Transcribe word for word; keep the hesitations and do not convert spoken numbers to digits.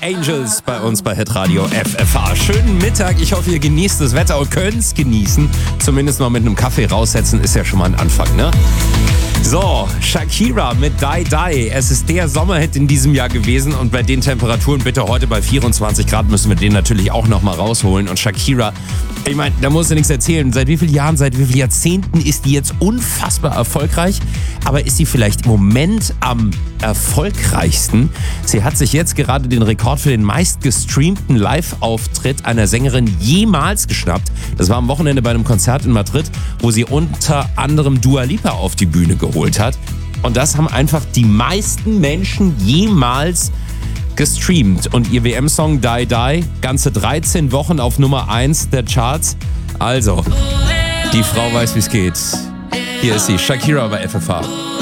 Angels bei uns bei Hitradio F F H. Schönen Mittag, ich hoffe, ihr genießt das Wetter und könnt es genießen. Zumindest mal mit einem Kaffee raussetzen, ist ja schon mal ein Anfang, ne? So, Shakira mit Die Die. Es ist der Sommerhit in diesem Jahr gewesen und bei den Temperaturen, bitte heute bei vierundzwanzig Grad, müssen wir den natürlich auch nochmal rausholen. Und Shakira, ich meine, da musst du nichts erzählen. Seit wie vielen Jahren, seit wie vielen Jahrzehnten ist die jetzt unfassbar erfolgreich? Aber ist sie vielleicht im Moment am erfolgreichsten? Sie hat sich jetzt gerade den Rekord für den meistgestreamten Live-Auftritt einer Sängerin jemals geschnappt. Das war am Wochenende bei einem Konzert in Madrid, wo sie unter anderem Dua Lipa auf die Bühne geholt hat. Und das haben einfach die meisten Menschen jemals gestreamt. Und ihr W M-Song Die Die, ganze dreizehn Wochen auf Nummer eins der Charts. Also, die Frau weiß, wie es geht. Hier ist sie, Shakira bei F F H.